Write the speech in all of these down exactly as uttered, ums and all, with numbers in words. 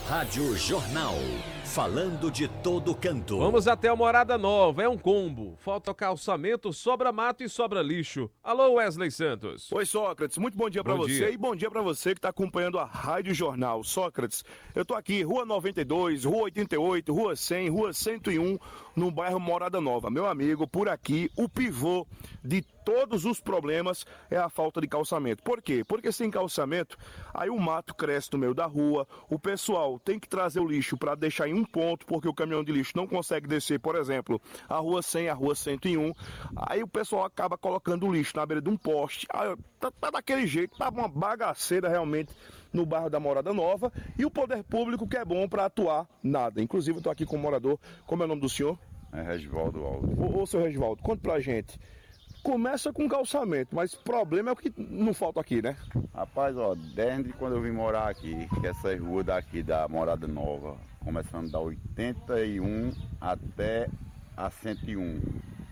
Rádio Jornal, falando de todo canto. Vamos até a Morada Nova, é um combo. Falta calçamento, sobra mato e sobra lixo. Alô, Wesley Santos. Oi, Sócrates, muito bom dia para você dia. e bom dia para você que está acompanhando a Rádio Jornal. Sócrates, eu tô aqui, Rua noventa e dois, Rua oitenta e oito, Rua cem, Rua cento e um, no bairro Morada Nova. Meu amigo, por aqui, o pivô de todos os problemas é a falta de calçamento. Por quê? Porque sem calçamento, aí o mato cresce no meio da rua, o pessoal tem que trazer o lixo para deixar em um ponto, porque o caminhão de lixo não consegue descer, por exemplo, a Rua cem, a Rua cento e um, aí o pessoal acaba colocando o lixo na beira de um poste, aí, tá, tá daquele jeito, tá uma bagaceira realmente no bairro da Morada Nova, e o poder público que é bom para atuar, nada. Inclusive eu tô aqui com o morador, como é o nome do senhor? É Regivaldo Alves. Ô, ô seu Regivaldo, conta pra gente. Começa com calçamento, mas o problema é o que não falta aqui, né? Rapaz, ó, desde quando eu vim morar aqui, que essa rua daqui da Morada Nova, começando da oitenta e um até a cento e um,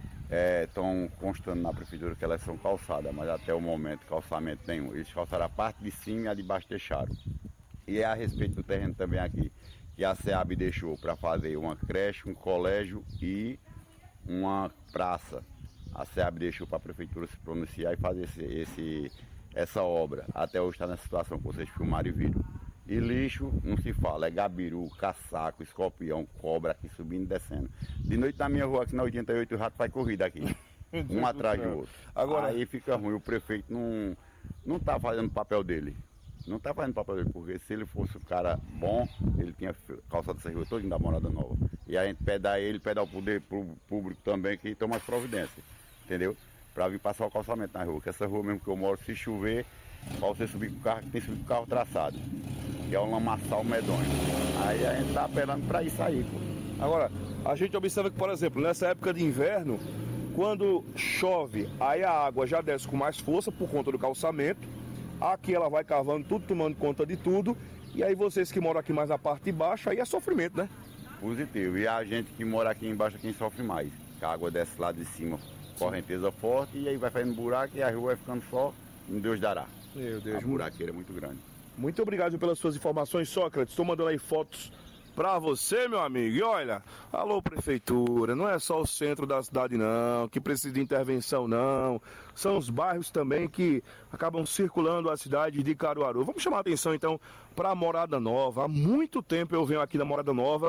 estão constando na prefeitura que elas são calçadas, mas até o momento calçamento nenhum. Eles calçaram a parte de cima e a de baixo deixaram. E é a respeito do terreno também aqui, que a SEAB deixou para fazer uma creche, um colégio e uma praça. A SEAB deixou para a prefeitura se pronunciar e fazer esse, esse, essa obra. Até hoje está nessa situação que vocês filmaram e viram. E lixo, não se fala, é gabiru, caçaco, escorpião, cobra aqui subindo e descendo. De noite na minha rua, aqui na oitenta e oito, o rato faz corrida aqui, um atrás do outro. Agora, aí fica ruim, o prefeito não não está fazendo o papel dele. Não está fazendo o papel dele, porque se ele fosse um cara bom, ele tinha calçado essa rua toda da Morada Nova. E a gente pede a ele, pede ao poder público também que tome as providências. Entendeu? Pra vir passar o calçamento na rua, que essa rua mesmo que eu moro, se chover, pra você subir com o carro, tem que subir com o carro traçado, que é um lamaçal medonho. Aí a gente tá apelando pra isso aí, pô. Agora, a gente observa que, por exemplo, nessa época de inverno, quando chove, aí a água já desce com mais força por conta do calçamento, aqui ela vai cavando tudo, tomando conta de tudo, e aí vocês que moram aqui mais na parte de baixo, aí é sofrimento, né? Positivo, e a gente que mora aqui embaixo é quem sofre mais, que a água desce lá de cima, correnteza forte, e aí vai fazendo buraco e a rua vai ficando só, em Deus dará. Meu Deus. A buraqueira é muito grande. Muito obrigado pelas suas informações, Sócrates. Estou mandando aí fotos pra você, meu amigo. E olha, alô prefeitura, não é só o centro da cidade não, que precisa de intervenção não. São os bairros também que acabam circulando a cidade de Caruaru. Vamos chamar a atenção então para a Morada Nova. Há muito tempo eu venho aqui da Morada Nova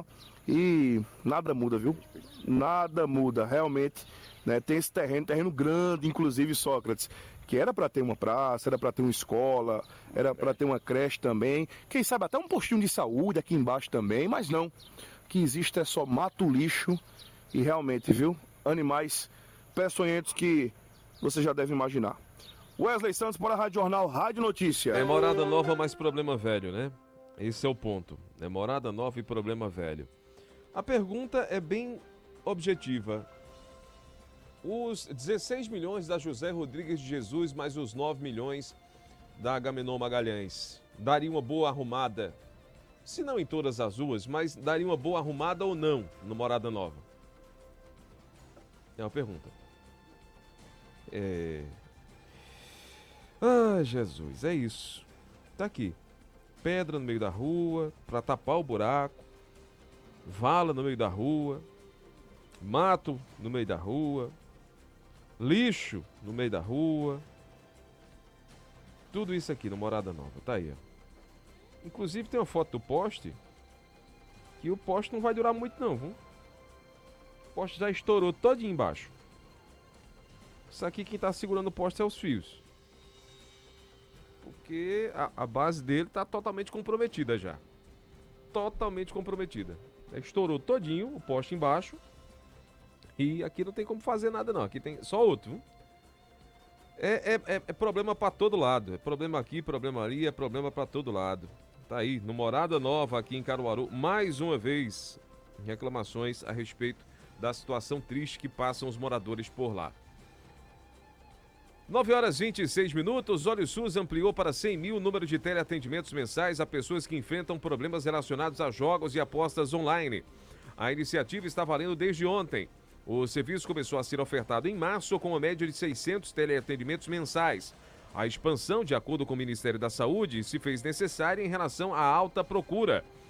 e nada muda, viu? Nada muda, realmente. Né, tem esse terreno, terreno grande, inclusive, Sócrates, que era para ter uma praça, era para ter uma escola, era para ter uma creche também, quem sabe até um postinho de saúde aqui embaixo também, mas não, o que existe é só mato, lixo e realmente, viu, animais peçonhentos que você já deve imaginar. Wesley Santos para a Rádio Jornal, Rádio Notícia. É Morada Nova, mas problema velho, né? Esse é o ponto, é Morada Nova e problema velho. A pergunta é bem objetiva. Os dezesseis milhões da José Rodrigues de Jesus, mais os nove milhões da Agamenon Magalhães, daria uma boa arrumada, se não em todas as ruas, mas daria uma boa arrumada ou não no Morada Nova? É uma pergunta. É... Ah, Jesus, é isso. Tá aqui. Pedra no meio da rua, para tapar o buraco, vala no meio da rua, mato no meio da rua, lixo no meio da rua. Tudo isso aqui no Morada Nova, tá aí, ó. Inclusive tem uma foto do poste, que o poste não vai durar muito não, viu? O poste já estourou todinho embaixo. Isso aqui quem tá segurando o poste é os fios. Porque a, a base dele tá totalmente comprometida já. Totalmente comprometida. Estourou todinho o poste embaixo. E aqui não tem como fazer nada não, aqui tem só outro, viu? É, é, é, é problema pra todo lado, é problema aqui, problema ali, é problema pra todo lado. Tá aí, no Morada Nova aqui em Caruaru, mais uma vez, reclamações a respeito da situação triste que passam os moradores por lá. nove horas e vinte e seis minutos, Olho SUS ampliou para cem mil o número de teleatendimentos mensais a pessoas que enfrentam problemas relacionados a jogos e apostas online. A iniciativa está valendo desde ontem. O serviço começou a ser ofertado em março com uma média de seiscentos teleatendimentos mensais. A expansão, de acordo com o Ministério da Saúde, se fez necessária em relação à alta procura.